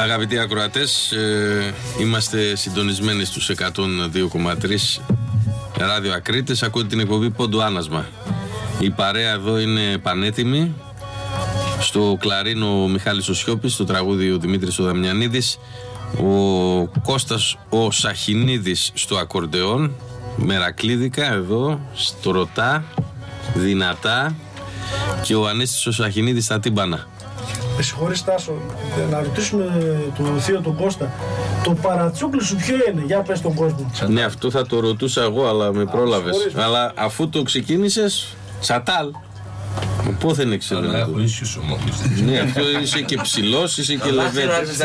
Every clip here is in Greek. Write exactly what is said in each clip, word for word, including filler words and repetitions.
Αγαπητοί ακροατές, ε, είμαστε συντονισμένοι στους εκατόν δύο κόμμα τρία Ράδιο Ακρίτες. Ακούτε την εκπομπή Πόντου Άνασμα. Η παρέα εδώ είναι πανέτοιμη. Στο κλαρίνο ο Μιχάλης ο Σιώπης, στο τραγούδι ο Δημήτρης ο Δαμιανίδης, ο Κώστας ο Σαχινίδης στο ακορντεόν, μερακλίδικα εδώ, στο ρωτά, δυνατά, και ο Ανέστης ο Σαχινίδης στα τύμπανα. Με συγχωρείς Τάσο, να ρωτήσουμε τον θείο τον Κώστα, το παρατσούκλι σου ποιο είναι, για πες τον κόσμο. Ναι, αυτό θα το ρωτούσα εγώ, αλλά με πρόλαβες. Αλλά αφού το ξεκίνησες, Τσατάλ. Πόθεν ήξερε. Αλλά έχω ίσιος όμως. Ναι, αυτό είσαι και ψηλός, είσαι και λεβέντης.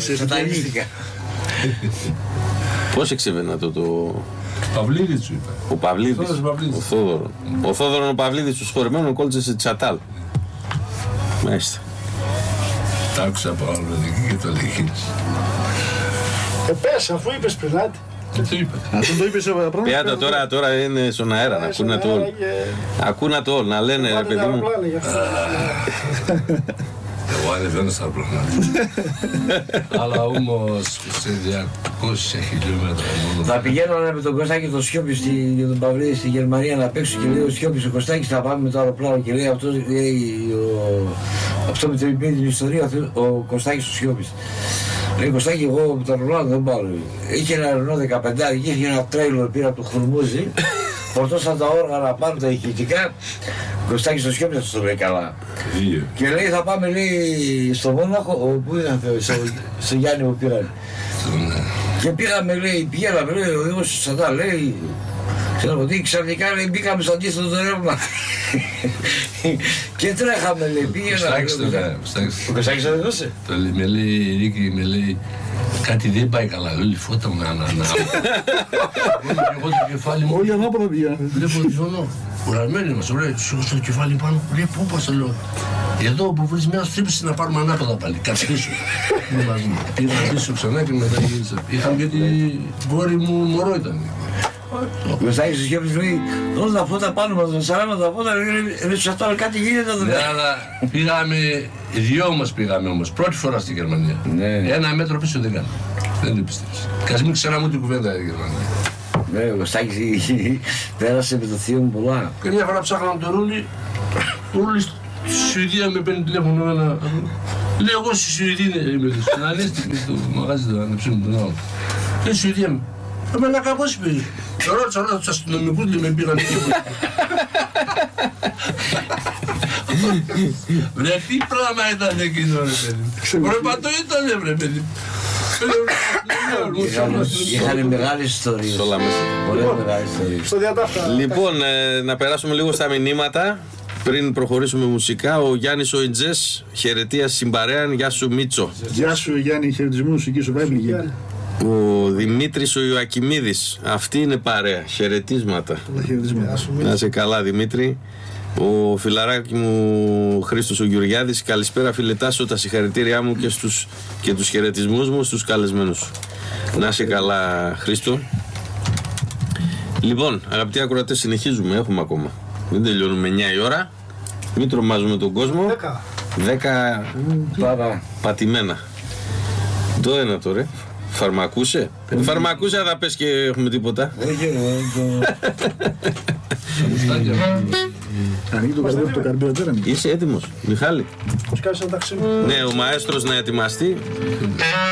Πώς εξεβαίνα το το... Παυλίδης σου είπα. Ο Παυλίδης, ο Θόδωρο. Ο Θόδωρο ο Παυλίδης του σχολημένου κόλλησε σε Τσατάλ. Μάλιστα. Τα άκουσα από άλλο δική και το λέει. Ε, πες, αφού είπες πριν, άντε. Δεν το είπα. Αυτό το είπες πρώτα. Πιάτα τώρα, τώρα είναι στον αέρα, να ακούνε το όλο. Ακούνε το όλο, να λένε ρε παιδί μου. Εγώ ανεβαίνω στα αεροπλάνα. Αλλά όμως σε διακόσια χιλιόμετρα μόνο. Θα πηγαίνω με τον Κωστάκη τον Σιώπη και τον Παυλίδη στη Γερμανία να παίξω και λέει ο Σιώπης ο Κωστάκης θα πάμε με το αεροπλάνο και λέει αυτός, λέει αυτό με την ιστορία, ο Κωστάκης ο Σιώπης. Λέει Κωστάκη, εγώ με το αεροπλάνο δεν πάω. Είχε ένα Ρενό δεκαπέντε, είχε ένα τρέιλερ πήρα από το Χουρμούζι, φορτώσαν τα όργανα πάνω τα ηχητικά. Κωστάκης ο Σιώπης θα το λέει καλά. Και λέει θα πάμε λέει στο Μόναχο, όπου ήταν στο, στο Γιάννη που πήραν. Και πήγαμε λέει, πηγαίναμε λέει, ο Δήμος Σαντά λέει, ξέρω ότι ξαφνικά λέει μπήκαμε στο αντίθετο το ρεύμα. Και τρέχαμε λέει, πήγαιναμε. Ο Κωστάκης το δεδούσε. Με λέει Ρίκη, με λέει, κάτι δεν πάει καλά, λέει φώτα μου να ανάβω. Εγώ το κεφάλι μου. Όλοι ανάποδα πήγαινε. Βλέπω τη ζώνο. Κουρασμένοι μας, ωραία, στο κεφάλι πάνω, λέει πού πας το λέω. Εδώ που βρεις μια στρίψη να πάρουμε ανάποδα πάλι, κάτσε πίσω. Πήγα πίσω ξανά και μετά γύρισα. Είχαμε γιατί γόρι μου μωρό ήταν. Ο Κωστάκης ο Σιώπης λέει, όλα τα φώτα πάνω μας, με σαράντα τα φώτα, λέει τους αυτό κάτι γίνεται εδώ. Ναι, αλλά πήγαμε, οι δυο μας πήγαμε όμως, πρώτη φορά στη Γερμανία. Ένα μέτρο πίσω δεν κάναμε. Δεν το πιστεύεις. Κι ας μην ξέραμε ούτε κουβέντα η Γερμανία. Ναι, ο Κωστάκης πέρασε με το θείο μου πολλά. Και μια φορά ψάχναμε το Ρούλι, ο Ρούλης στη Σουηδία με παίρνει τηλέφωνο ένα... Λέει εγώ στη Σουηδία είμαι, στην Ανέστη, στο μαγάζι του ανεψίνου τον άλλο. Λέει στη Σουηδία είμαι. Εμένα κάπως είπε. Ρώτησα όλα τους αστυνομικούς και με πήγαν εκεί. Βρε τι πράγμα ήταν εκείνο ρε παιδί. Βρε πατώ ήταν ρε παιδί. Είχαν μεγάλες ιστορίες. Όλα μέσα. Πολλές μεγάλες ιστορίες. Στο διατάφτα. Λοιπόν, ε, να περάσουμε λίγο στα μηνύματα. Πριν προχωρήσουμε μουσικά, ο Γιάννης ο Ιντζές, χαιρετίας συμπαρέαν, γεια σου Μίτσο. Γεια σου Γιάννη, χαιρετισμούς εκεί σου Βάιμπλη. Ο Δημήτρης ο Ιωακιμίδης, αυτή είναι παρέα, χαιρετίσματα. Να είσαι καλά Δημήτρη. Ο φιλαράκι μου Χρήστος ο Γεωργιάδης, καλησπέρα φιλετάσω, τα συγχαρητήριά μου και, στους, και τους χαιρετισμούς μου στους καλεσμένους. Να είσαι καλά Χρήστο. Λοιπόν, αγαπητοί ακροατές, συνεχίζουμε, έχουμε ακόμα. Μην τελειώνουμε εννιά η ώρα. Μην τρομάζουμε τον κόσμο. δέκα πατημένα. Το ένα τώρα. Φαρμακούσε. Φαρμακούσε θα πες και έχουμε τίποτα. Ανοίγει το καρμπιοτέρα. Είσαι έτοιμος, Μιχάλη? Πώς κάνεις να τα ξύνω. Ναι, ο μαέστρος να ετοιμαστεί.